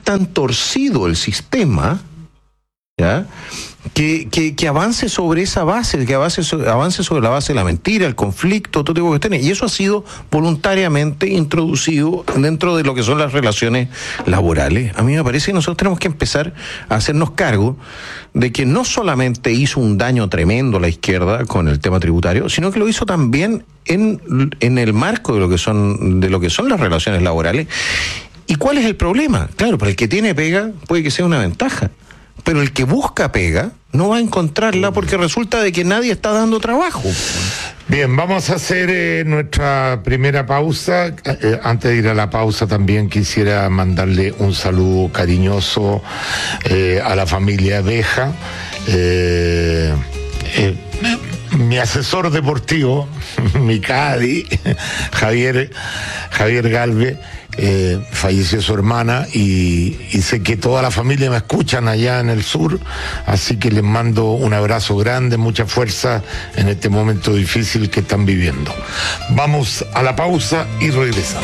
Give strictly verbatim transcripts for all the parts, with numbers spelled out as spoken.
tan torcido el sistema, ¿ya? Que, que, que avance sobre esa base, que avance sobre, avance sobre la base de la mentira, el conflicto, todo tipo de cuestiones. Y eso ha sido voluntariamente introducido dentro de lo que son las relaciones laborales. A mí me parece que nosotros tenemos que empezar a hacernos cargo de que no solamente hizo un daño tremendo a la izquierda con el tema tributario, sino que lo hizo también en, en el marco de lo que son, de lo que son las relaciones laborales. ¿Y cuál es el problema? Claro, para el que tiene pega puede que sea una ventaja, pero el que busca pega no va a encontrarla porque resulta de que nadie está dando trabajo. Bien, vamos a hacer eh, nuestra primera pausa. Eh, antes de ir a la pausa también quisiera mandarle un saludo cariñoso eh, a la familia Beja. Eh, eh, mi asesor deportivo, mi Cadi, Javier, Javier Galvez. Eh, falleció su hermana y, y sé que toda la familia me escuchan allá en el sur, así que les mando un abrazo grande, mucha fuerza en este momento difícil que están viviendo. Vamos a la pausa y regresamos.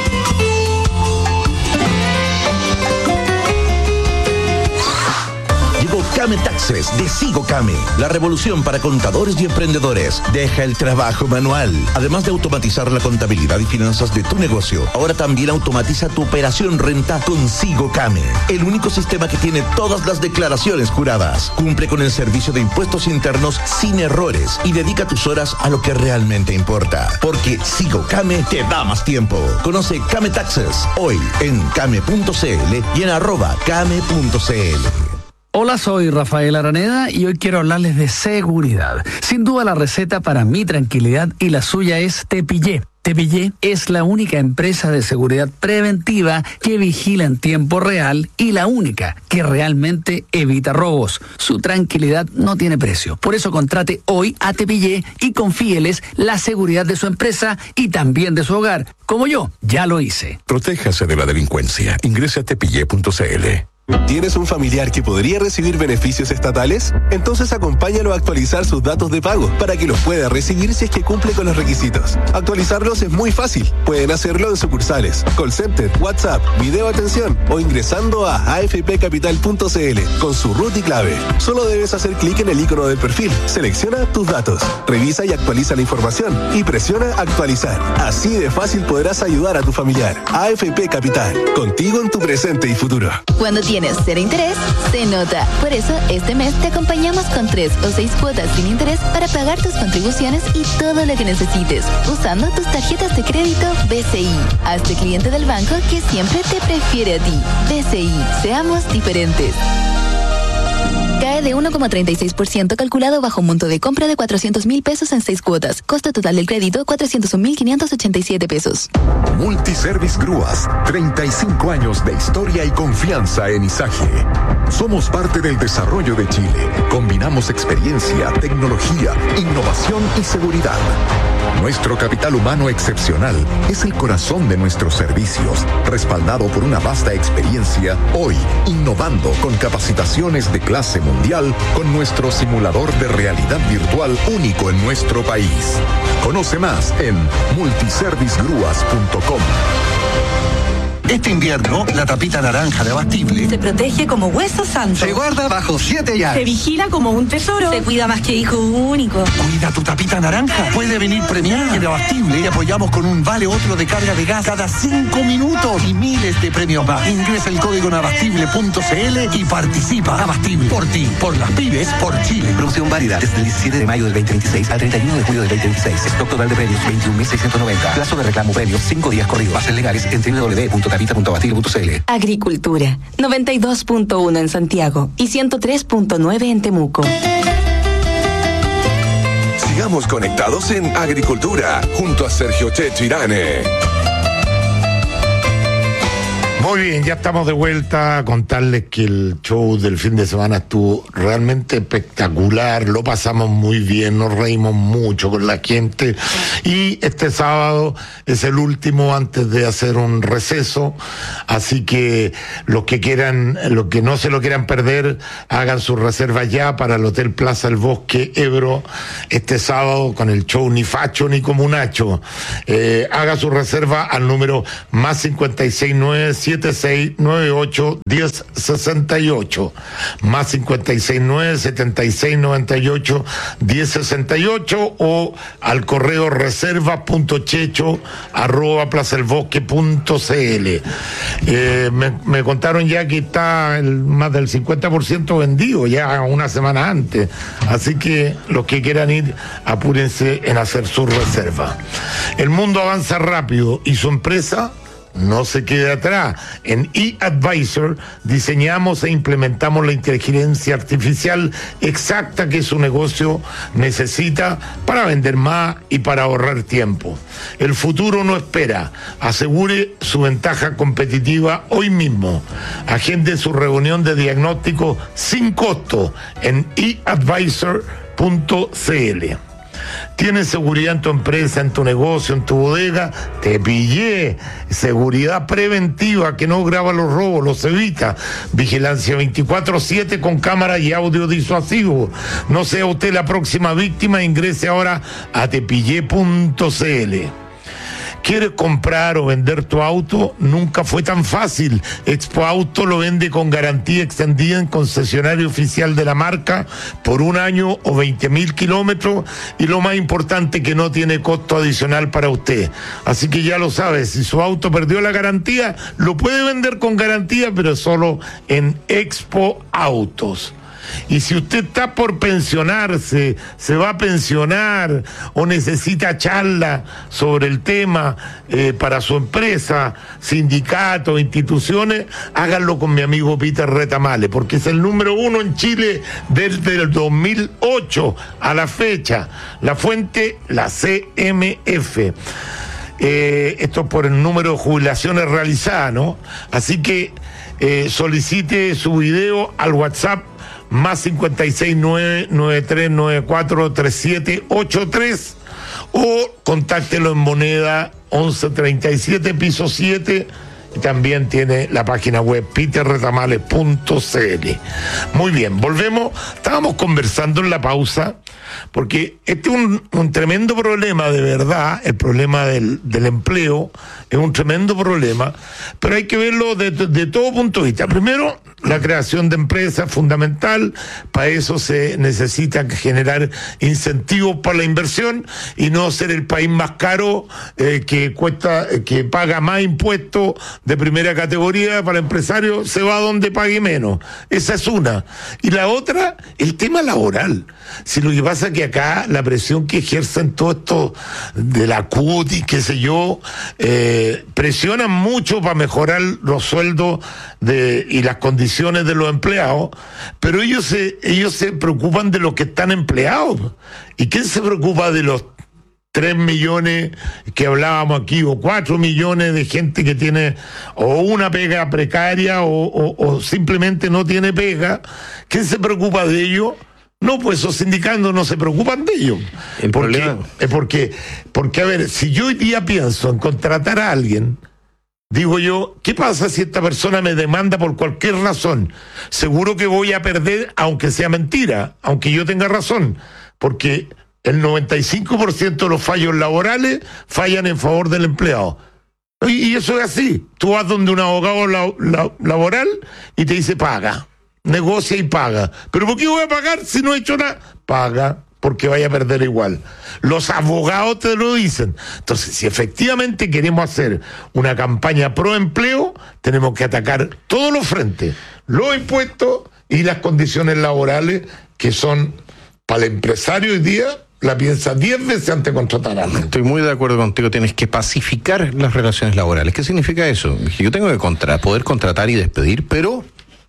Came Taxes de Sigo Came, la revolución para contadores y emprendedores. Deja el trabajo manual. Además de automatizar la contabilidad y finanzas de tu negocio, ahora también automatiza tu operación renta con Sigo Came, el único sistema que tiene todas las declaraciones juradas. Cumple con el servicio de impuestos internos sin errores y dedica tus horas a lo que realmente importa. Porque Sigo Came te da más tiempo. Conoce Came Taxes hoy en came punto c l y en arroba came punto c l. Hola, soy Rafael Araneda y hoy quiero hablarles de seguridad. Sin duda la receta para mi tranquilidad y la suya es Tepillé. Tepillé es la única empresa de seguridad preventiva que vigila en tiempo real y la única que realmente evita robos. Su tranquilidad no tiene precio. Por eso contrate hoy a Tepillé y confíeles la seguridad de su empresa y también de su hogar. Como yo, ya lo hice. Protéjase de la delincuencia. Ingrese a tepillé punto c l. ¿Tienes un familiar que podría recibir beneficios estatales? Entonces acompáñalo a actualizar sus datos de pago para que los pueda recibir si es que cumple con los requisitos. Actualizarlos es muy fácil. Pueden hacerlo en sucursales, call center, WhatsApp, video atención o ingresando a a f p capital punto c l con su root y clave. Solo debes hacer clic en el icono del perfil, selecciona tus datos, revisa y actualiza la información y presiona actualizar. Así de fácil podrás ayudar a tu familiar. A F P Capital, contigo en tu presente y futuro. Cuando tienes cero interés, se nota. Por eso, este mes te acompañamos con tres o seis cuotas sin interés para pagar tus contribuciones y todo lo que necesites, usando tus tarjetas de crédito B C I. Hazte cliente del banco que siempre te prefiere a ti. B C I, seamos diferentes. Cae de uno coma treinta y seis por ciento calculado bajo un monto de compra de cuatrocientos mil pesos en seis cuotas. Costo total del crédito, cuatrocientos un mil quinientos ochenta y siete pesos. Multiservice Grúas, treinta y cinco años de historia y confianza en Izaje. Somos parte del desarrollo de Chile. Combinamos experiencia, tecnología, innovación y seguridad. Nuestro capital humano excepcional es el corazón de nuestros servicios, respaldado por una vasta experiencia, hoy innovando con capacitaciones de clase mundial con nuestro simulador de realidad virtual único en nuestro país. Conoce más en multiservice grúas punto com. Este invierno, la tapita naranja de Abastible se protege como hueso santo. Se guarda bajo siete llaves. Se vigila como un tesoro. Se cuida más que hijo único. Cuida tu tapita naranja. Puede venir premiada. En Abastible le apoyamos con un vale otro de carga de gas cada cinco minutos y miles de premios más. Ingresa el código en abastible punto c l y participa. Abastible. Por ti, por las pibes, por Chile. Promoción válida desde el diecisiete de mayo del veinte veintiséis al treinta y uno de julio del veinte veintiséis. Stock total de premios veintiún mil seiscientos noventa. Plazo de reclamo premios cinco días corridos. Bases legales en doble u doble u doble u punto tapita punto abastible punto c l. Agricultura, noventa y dos punto uno en Santiago y ciento tres punto nueve en Temuco. Sigamos conectados en Agricultura, junto a Sergio Checho Irane. Muy bien, ya estamos de vuelta a contarles que el show del fin de semana estuvo realmente espectacular, lo pasamos muy bien, nos reímos mucho con la gente y este sábado es el último antes de hacer un receso, así que los que quieran, los que no se lo quieran perder, hagan sus reservas ya para el Hotel Plaza El Bosque Ebro este sábado con el show Ni Facho ni Comunacho. Eh, haga su reserva al número más cincuenta y seis nueve siete seis nueve ocho uno cero seis ocho, más cincuenta y seis nueve setenta y seis noventa y ocho diez sesenta y ocho, o al correo reserva punto checho arroba plazaelbosque punto cl. Eh, me, me contaron ya que está el, más del cincuenta por ciento vendido ya una semana antes, así que los que quieran ir, apúrense en hacer su reserva. El mundo avanza rápido y su empresa no se quede atrás. En eAdvisor diseñamos e implementamos la inteligencia artificial exacta que su negocio necesita para vender más y para ahorrar tiempo. El futuro no espera. Asegure su ventaja competitiva hoy mismo. Agende su reunión de diagnóstico sin costo en e advisor punto cl. ¿Tienes seguridad en tu empresa, en tu negocio, en tu bodega? Te pillé. Seguridad preventiva que no graba los robos, los evita. Vigilancia veinticuatro siete con cámara y audio disuasivo. No sea usted la próxima víctima. Ingrese ahora a tepillé punto cl. ¿Quieres comprar o vender tu auto? Nunca fue tan fácil. Expo Auto lo vende con garantía extendida en concesionario oficial de la marca por un año o veinte mil kilómetros, y lo más importante, que no tiene costo adicional para usted. Así que ya lo sabe, si su auto perdió la garantía, lo puede vender con garantía, pero solo en Expo Autos. Y si usted está por pensionarse, se va a pensionar o necesita charla sobre el tema eh, para su empresa, sindicato, instituciones, háganlo con mi amigo Peter Retamale, porque es el número uno en Chile desde el dos mil ocho a la fecha. La fuente, la C M F. Eh, esto por el número de jubilaciones realizadas, ¿no? Así que eh, solicite su video al WhatsApp más cincuenta y seis nueve nueve tres nueve cuatro tres siete ocho tres, o contáctelo en Moneda once treinta y siete, piso siete, y también tiene la página web peter retamales punto cl. Muy bien, volvemos. Estábamos conversando en la pausa, porque este es un, un tremendo problema, de verdad. El problema del, del empleo es un tremendo problema, pero hay que verlo de, de todo punto de vista. Primero, la creación de empresas es fundamental. Para eso se necesita generar incentivos para la inversión y no ser el país más caro, eh, que cuesta, eh, que paga más impuestos de primera categoría para empresarios, se va a donde pague menos. Esa es una. Y la otra, el tema laboral. Si lo que pasa es que acá la presión que ejercen todo esto de la C U T y qué sé yo, eh, presionan mucho para mejorar los sueldos de, y las condiciones de los empleados, pero ellos se, ellos se preocupan de los que están empleados. ¿Y quién se preocupa de los tres millones que hablábamos aquí, o cuatro millones de gente que tiene o una pega precaria o, o, o simplemente no tiene pega? ¿Quién se preocupa de ello? No, pues esos sindicatos no se preocupan de ello. El porque, problema es porque, porque, a ver, si yo hoy día pienso en contratar a alguien, digo yo, ¿qué pasa si esta persona me demanda por cualquier razón? Seguro que voy a perder, aunque sea mentira, aunque yo tenga razón, porque el noventa y cinco por ciento de los fallos laborales fallan en favor del empleado. Y, y eso es así. Tú vas donde un abogado la, la, laboral y te dice paga, negocia y paga. ¿Pero por qué voy a pagar si no he hecho nada? Paga, porque vaya a perder igual. Los abogados te lo dicen. Entonces, si efectivamente queremos hacer una campaña pro empleo, tenemos que atacar todos los frentes, los impuestos y las condiciones laborales, que son, para el empresario hoy día, la piensa diez veces antes de contratar a alguien. Estoy muy de acuerdo contigo, tienes que pacificar las relaciones laborales. ¿Qué significa eso? Yo tengo que contra, poder contratar y despedir, pero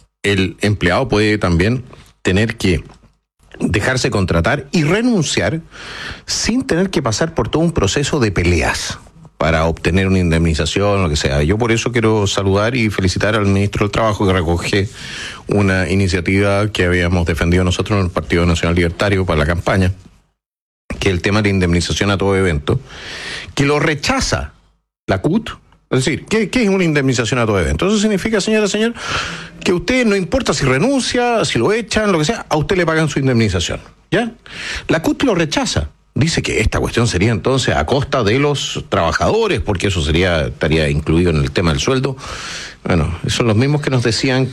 el empleado puede también tener que dejarse contratar y renunciar sin tener que pasar por todo un proceso de peleas para obtener una indemnización o lo que sea. Yo por eso quiero saludar y felicitar al ministro del Trabajo, que recoge una iniciativa que habíamos defendido nosotros en el Partido Nacional Libertario para la campaña, que es el tema de la indemnización a todo evento, que lo rechaza la C U T. Es decir, ¿qué, qué es una indemnización a todo evento? Eso significa, señora, señor, que usted, no importa si renuncia, si lo echan, lo que sea, a usted le pagan su indemnización, ¿ya? La C U T lo rechaza. dice que esta cuestión sería entonces a costa de los trabajadores, porque eso sería estaría incluido en el tema del sueldo. Bueno, son los mismos que nos decían